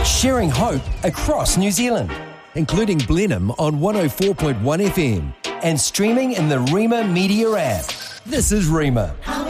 sharing hope across New Zealand, including Blenheim on 104.1 FM and streaming in the Rima Media app. This is Rima.